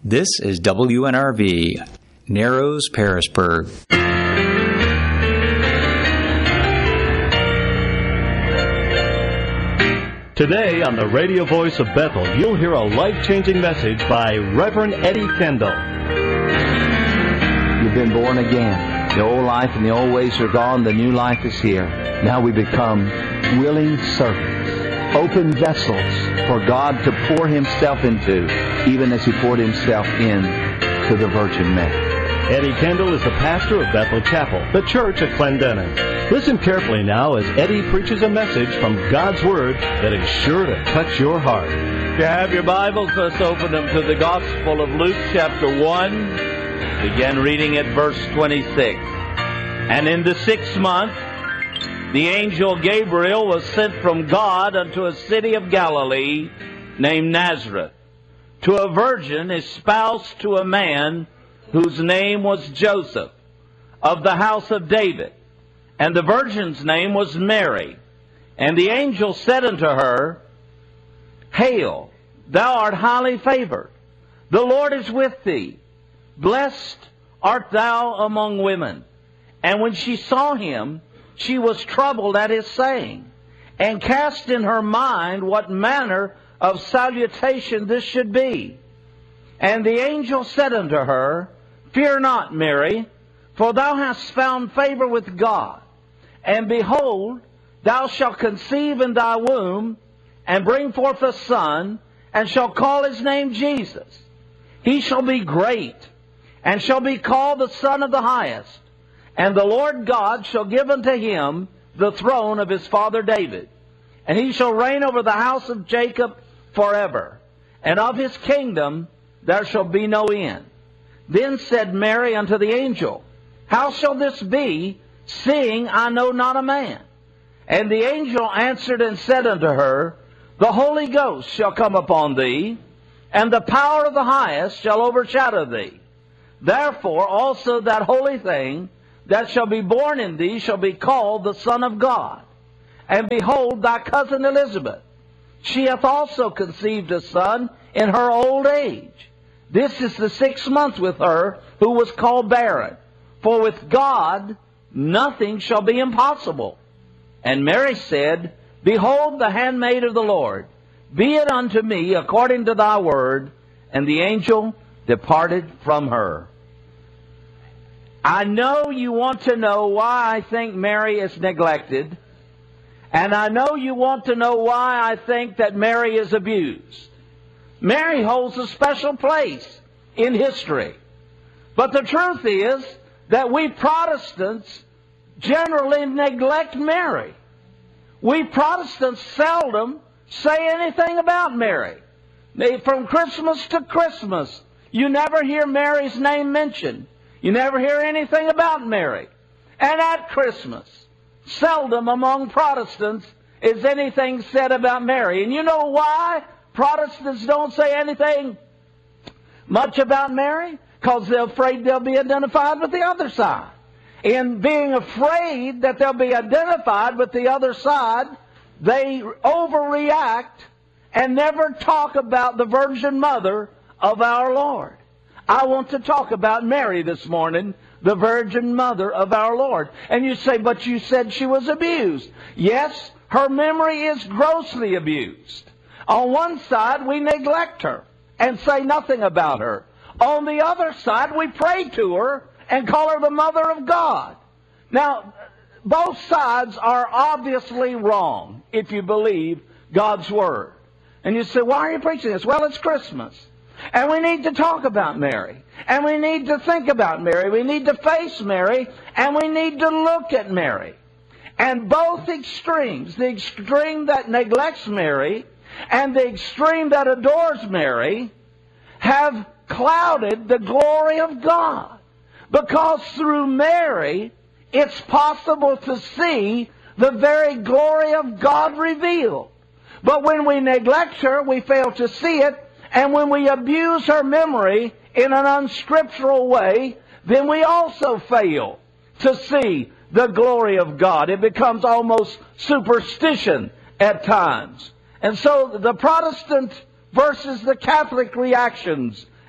This is WNRV, Narrows, Parisburg. Today on the radio voice of Bethel, you'll hear a life-changing message by Reverend Eddie Kendall. You've been born again. The old life and the old ways are gone. The new life is here. Now we become willing servants, open vessels for God to pour Himself into, even as He poured Himself in to the Virgin Mary. Eddie Kendall is the pastor of Bethel Chapel, the church at Clendenin. Listen carefully now as Eddie preaches a message from God's Word that is sure to touch your heart. If you have your Bibles, let's open them to the Gospel of Luke, chapter 1. Begin reading at verse 26. And in the 6th month, the angel Gabriel was sent from God unto a city of Galilee named Nazareth, to a virgin espoused to a man whose name was Joseph, of the house of David. And the virgin's name was Mary. And the angel said unto her, Hail, thou art highly favored. The Lord is with thee. Blessed art thou among women. And when she saw him, she was troubled at his saying, and cast in her mind what manner of salutation this should be. And the angel said unto her, Fear not, Mary, for thou hast found favor with God. And behold, thou shalt conceive in thy womb, and bring forth a son, and shall call his name Jesus. He shall be great, and shall be called the Son of the Highest. And the Lord God shall give unto him the throne of his father David. And he shall reign over the house of Jacob forever. And of his kingdom there shall be no end. Then said Mary unto the angel, How shall this be, seeing I know not a man? And the angel answered and said unto her, The Holy Ghost shall come upon thee, and the power of the Highest shall overshadow thee. Therefore also that holy thing that shall be born in thee shall be called the Son of God. And behold, thy cousin Elizabeth, she hath also conceived a son in her old age. This is the 6th month with her who was called barren. For with God nothing shall be impossible. And Mary said, Behold the handmaid of the Lord. Be it unto me according to thy word. And the angel departed from her. I know you want to know why I think Mary is neglected. And I know you want to know why I think that Mary is abused. Mary holds a special place in history. But the truth is that we Protestants generally neglect Mary. We Protestants seldom say anything about Mary. From Christmas to Christmas, you never hear Mary's name mentioned. You never hear anything about Mary. And at Christmas, seldom among Protestants is anything said about Mary. And you know why Protestants don't say anything much about Mary? Because they're afraid they'll be identified with the other side. In being afraid that they'll be identified with the other side, they overreact and never talk about the Virgin Mother of our Lord. I want to talk about Mary this morning, the Virgin Mother of our Lord. And you say, but you said she was abused. Yes, her memory is grossly abused. On one side, we neglect her and say nothing about her. On the other side, we pray to her and call her the Mother of God. Now, both sides are obviously wrong if you believe God's Word. And you say, why are you preaching this? Well, it's Christmas. And we need to talk about Mary. And we need to think about Mary. We need to face Mary. And we need to look at Mary. And both extremes, the extreme that neglects Mary and the extreme that adores Mary, have clouded the glory of God. Because through Mary, it's possible to see the very glory of God revealed. But when we neglect her, we fail to see it. And when we abuse her memory in an unscriptural way, then we also fail to see the glory of God. It becomes almost superstition at times. And so the Protestant versus the Catholic reactions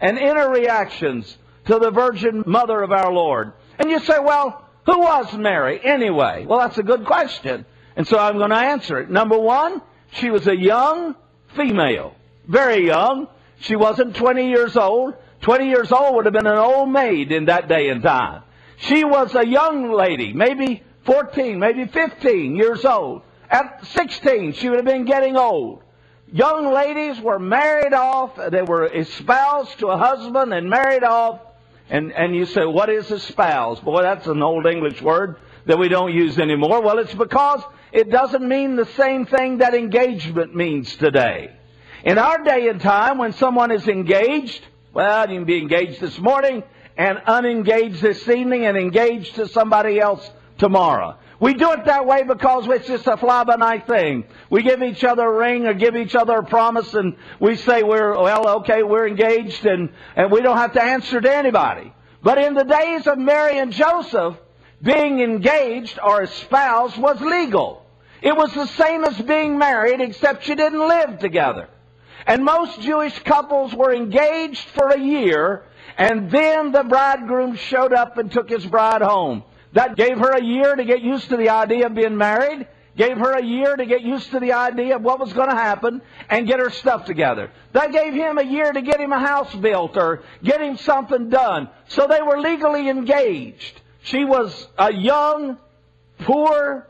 and inner reactions to the Virgin Mother of our Lord. And you say, well, who was Mary anyway? Well, that's a good question. And so I'm going to answer it. Number one, she was a young female. Very young. She wasn't 20 years old. 20 years old would have been an old maid in that day and time. She was a young lady, maybe 14, maybe 15 years old. At 16, she would have been getting old. Young ladies were married off. They were espoused to a husband and married off. And you say, what is espouse? Boy, that's an old English word that we don't use anymore. Well, it's because it doesn't mean the same thing that engagement means today. In our day and time, when someone is engaged, well, you can be engaged this morning and unengaged this evening and engaged to somebody else tomorrow. We do it that way because it's just a fly-by-night thing. We give each other a ring or give each other a promise, and we say we're engaged, and we don't have to answer to anybody. But in the days of Mary and Joseph, being engaged or espoused was legal. It was the same as being married, except you didn't live together. And most Jewish couples were engaged for a year, and then the bridegroom showed up and took his bride home. That gave her a year to get used to the idea of being married, gave her a year to get used to the idea of what was going to happen and get her stuff together. That gave him a year to get him a house built or get him something done. So they were legally engaged. She was a young, poor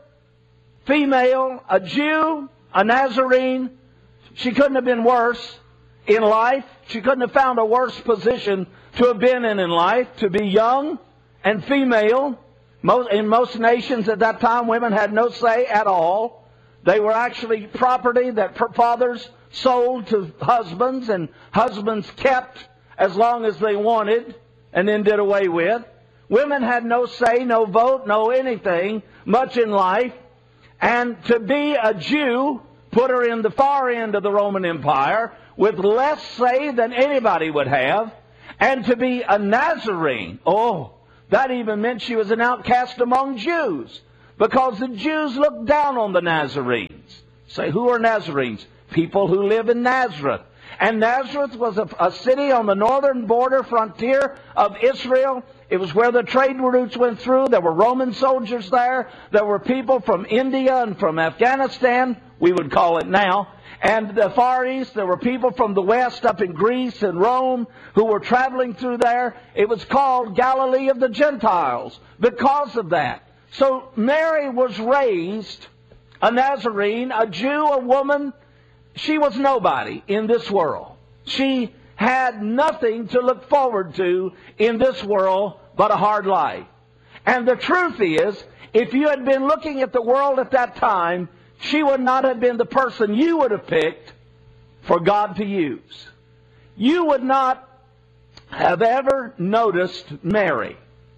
female, a Jew, a Nazarene. She couldn't have been worse in life. She couldn't have found a worse position to have been in life, to be young and female. In most nations at that time, women had no say at all. They were actually property that fathers sold to husbands, and husbands kept as long as they wanted and then did away with. Women had no say, no vote, no anything much in life. And to be a Jew put her in the far end of the Roman Empire with less say than anybody would have. And to be a Nazarene, that even meant she was an outcast among Jews, because the Jews looked down on the Nazarenes. Say, who are Nazarenes? People who live in Nazareth. And Nazareth was a city on the northern border frontier of Israel. It was where the trade routes went through. There were Roman soldiers there. There were people from India and from Afghanistan, we would call it now, and the Far East. There were people from the West up in Greece and Rome who were traveling through there. It was called Galilee of the Gentiles because of that. So Mary was raised a Nazarene, a Jew, a woman. She was nobody in this world. She had nothing to look forward to in this world but a hard life. And the truth is, if you had been looking at the world at that time, she would not have been the person you would have picked for God to use. You would not have ever noticed Mary.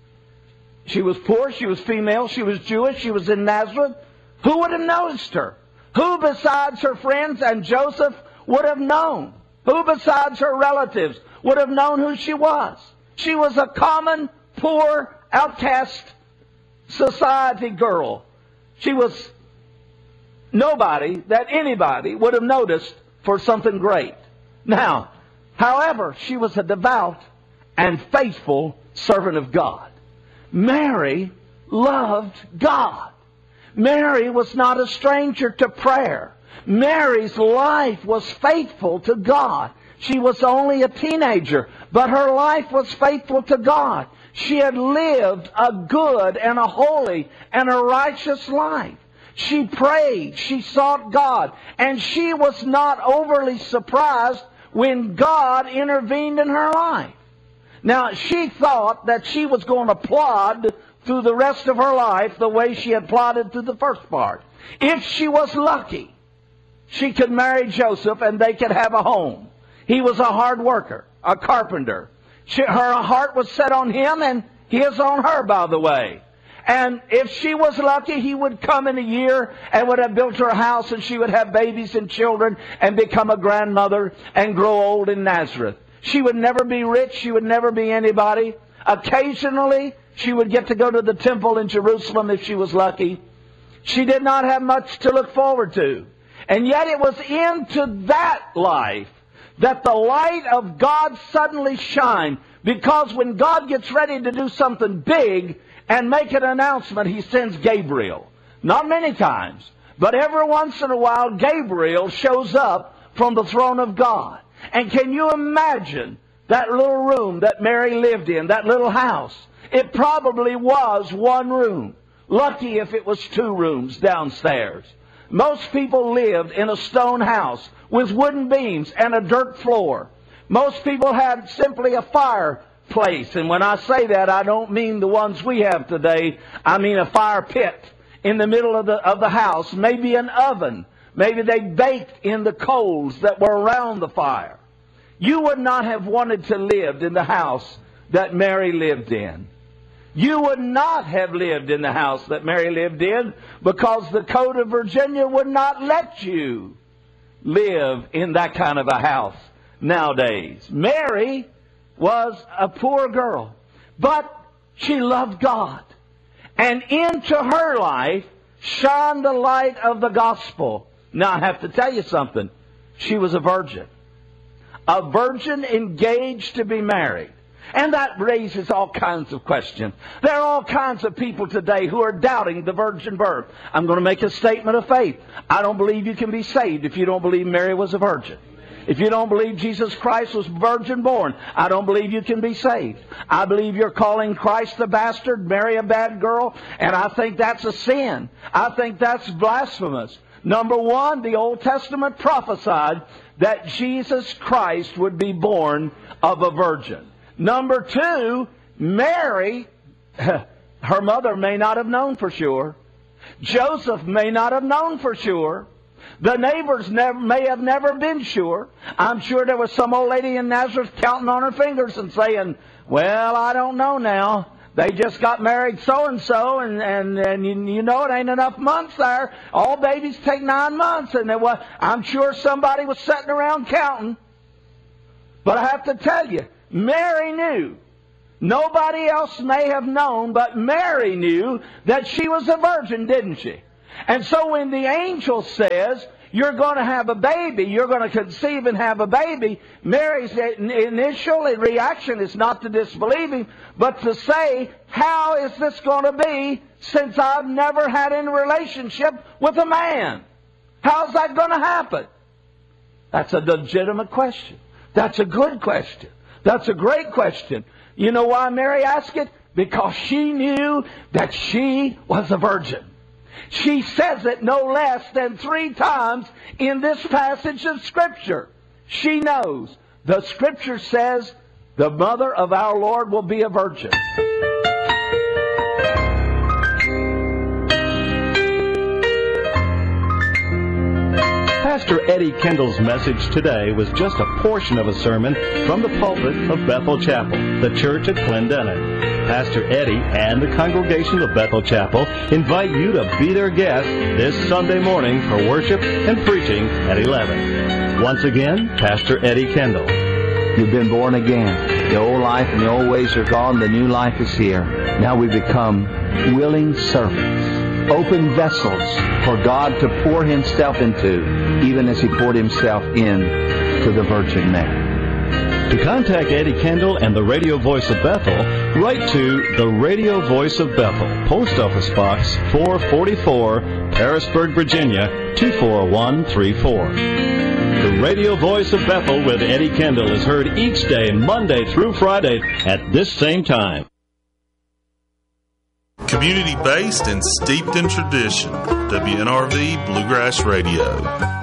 She was poor, she was female, she was Jewish, she was in Nazareth. Who would have noticed her? Who besides her friends and Joseph would have known? Who besides her relatives would have known who she was? She was a common, poor, outcast society girl. She was nobody that anybody would have noticed for something great. Now, however, she was a devout and faithful servant of God. Mary loved God. Mary was not a stranger to prayer. Mary's life was faithful to God. She was only a teenager, but her life was faithful to God. She had lived a good and a holy and a righteous life. She prayed, she sought God, and she was not overly surprised when God intervened in her life. Now, she thought that she was going to plod through the rest of her life the way she had plodded through the first part. If she was lucky, she could marry Joseph and they could have a home. He was a hard worker, a carpenter. Her heart was set on him and his on her, by the way. And if she was lucky, he would come in a year and would have built her a house, and she would have babies and children and become a grandmother and grow old in Nazareth. She would never be rich. She would never be anybody. Occasionally, she would get to go to the temple in Jerusalem if she was lucky. She did not have much to look forward to. And yet it was into that life that the light of God suddenly shine. Because when God gets ready to do something big and make an announcement, He sends Gabriel. Not many times, but every once in a while, Gabriel shows up from the throne of God. And can you imagine that little room that Mary lived in, that little house? It probably was one room. Lucky if it was 2 rooms downstairs. Most people lived in a stone house with wooden beams and a dirt floor. Most people had simply a fireplace. And when I say that, I don't mean the ones we have today. I mean a fire pit in the middle of the house. Maybe an oven. Maybe they baked in the coals that were around the fire. You would not have wanted to live in the house that Mary lived in. You would not have lived in the house that Mary lived in because the Code of Virginia would not let you live in that kind of a house nowadays. Mary was a poor girl, but she loved God. And into her life shone the light of the gospel. Now, I have to tell you something. She was a virgin. A virgin engaged to be married. And that raises all kinds of questions. There are all kinds of people today who are doubting the virgin birth. I'm going to make a statement of faith. I don't believe you can be saved if you don't believe Mary was a virgin. If you don't believe Jesus Christ was virgin born, I don't believe you can be saved. I believe you're calling Christ a bastard, Mary a bad girl, and I think that's a sin. I think that's blasphemous. Number one, the Old Testament prophesied that Jesus Christ would be born of a virgin. Number two, Mary, her mother may not have known for sure. Joseph may not have known for sure. The neighbors may have never been sure. I'm sure there was some old lady in Nazareth counting on her fingers and saying, well, I don't know now. They just got married so-and-so, and you know it ain't enough months there. All babies take 9 months. And I'm sure somebody was sitting around counting. But I have to tell you, Mary knew. Nobody else may have known, but Mary knew that she was a virgin, didn't she? And so when the angel says, you're going to have a baby, you're going to conceive and have a baby, Mary's initial reaction is not to disbelieve him, but to say, how is this going to be since I've never had any relationship with a man? How's that going to happen? That's a legitimate question. That's a good question. That's a great question. You know why Mary asked it? Because she knew that she was a virgin. She says it no less than 3 times in this passage of Scripture. She knows. The Scripture says the mother of our Lord will be a virgin. Pastor Eddie Kendall's message today was just a portion of a sermon from the pulpit of Bethel Chapel, the church at Clendenin. Pastor Eddie and the congregation of Bethel Chapel invite you to be their guest this Sunday morning for worship and preaching at 11. Once again, Pastor Eddie Kendall. You've been born again. The old life and the old ways are gone. The new life is here. Now we become willing servants, open vessels for God to pour Himself into, even as He poured Himself in to the Virgin Mary. To contact Eddie Kendall and the Radio Voice of Bethel, write to the Radio Voice of Bethel, Post Office Box 444, Harrisburg, Virginia 24134. The Radio Voice of Bethel with Eddie Kendall is heard each day, Monday through Friday, at this same time. Community-based and steeped in tradition, WNRV Bluegrass Radio.